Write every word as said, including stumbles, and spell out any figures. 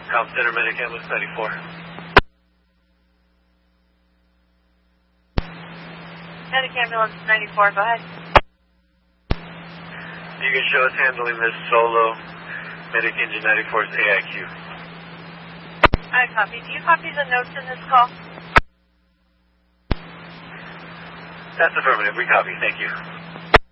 Com Center, Medic Ambulance ninety-four. Medic Ambulance ninety-four, go ahead. You can show us handling this solo Medic Engine ninety-four's A I Q. I copy. Do you copy the notes in this call? That's affirmative. We copy. Thank you.